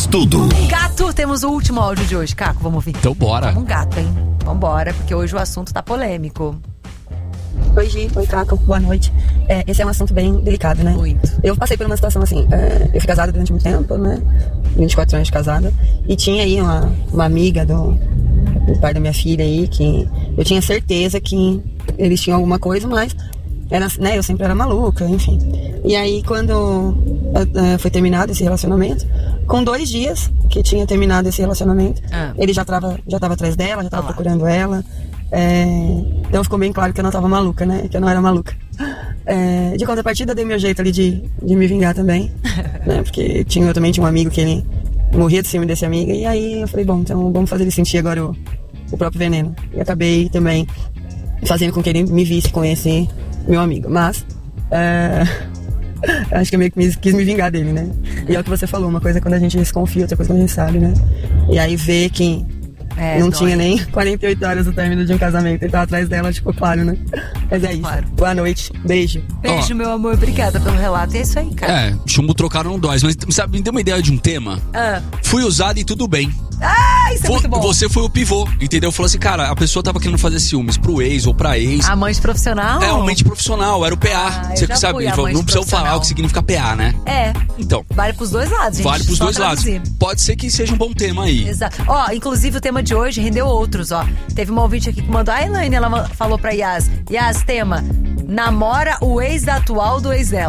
tudo. Gato, temos o último áudio de hoje. Caco, vamos ouvir. Então bora. Um gato, hein? Vambora, porque hoje o assunto tá polêmico. Oi, Gi. Oi, Caco. Boa noite. Esse é um assunto bem delicado, né? Muito. Eu passei por uma situação assim, eu fui casada durante muito tempo, né? 24 anos de casada. E tinha aí uma amiga do pai da minha filha aí, que eu tinha certeza que eles tinham alguma coisa, mas era, né, eu sempre era maluca, enfim. E aí, quando foi terminado esse relacionamento, com 2 dias que tinha terminado esse relacionamento, ele já tava atrás dela, já tava procurando ela. Então ficou bem claro que eu não tava maluca, né? Que eu não era maluca. De contrapartida, eu dei meu jeito ali de me vingar também, né? Porque eu também tinha um amigo que ele morria de ciúme desse amigo. E aí eu falei, bom, então vamos fazer ele sentir agora o próprio veneno. E acabei também fazendo com que ele me visse com esse meu amigo. Mas acho que eu meio que quis me vingar dele, né? E é o que você falou, uma coisa é quando a gente desconfia, outra coisa é quando a gente sabe, né? E aí ver que não tinha nem 48 horas do término de um casamento. Ele tava atrás dela, tipo, claro, né? Mas é isso. Claro. Boa noite. Beijo. Beijo, meu amor. Obrigada pelo relato. É isso aí, cara. Chumbo trocaram não dói. Mas sabe, me deu uma ideia de um tema. Fui usado e tudo bem. Isso é muito bom. Você foi o pivô, entendeu? Falou assim, cara, a pessoa tava querendo fazer ciúmes pro ex ou pra ex. Amante profissional? Amante profissional, era o PA. Você sabe, não precisa falar o que significa PA, né? Então. Vale pros dois lados, gente. Vale pros dois lados. Pode ser que seja um bom tema aí. Exato. Inclusive o tema de hoje rendeu outros, Teve uma ouvinte aqui que mandou, a Elaine, ela falou pra Yas, tema, namora o ex atual do ex dela.